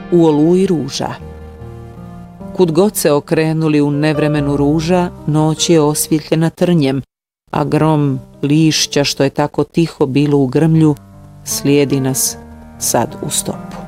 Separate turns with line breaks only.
u oluji ruža. Kud god se okrenuli u nevremenu ruža, noć je osvjetljena trnjem, a grom lišća što je tako tiho bilo u grmlju, slijedi nas sad u stopu.